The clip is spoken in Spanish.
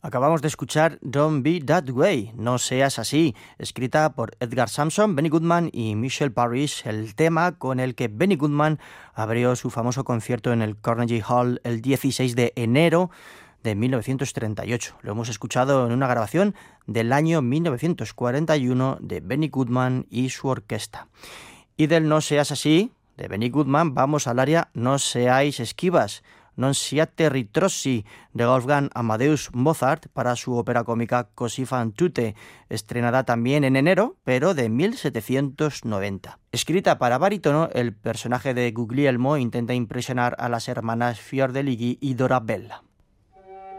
Acabamos de escuchar Don't Be That Way, No Seas Así, escrita por Edgar Sampson, Benny Goodman y Michelle Parrish, el tema con el que Benny Goodman abrió su famoso concierto en el Carnegie Hall el 16 de enero de 1938. Lo hemos escuchado en una grabación del año 1941 de Benny Goodman y su orquesta. Y del No Seas Así, de Benny Goodman, vamos al área No Seáis Esquivas, Non siate ritrosi, de Wolfgang Amadeus Mozart para su ópera cómica Così fan tutte, estrenada también en enero, pero de 1790. Escrita para barítono, el personaje de Guglielmo intenta impresionar a las hermanas Fiordeligi y Dorabella.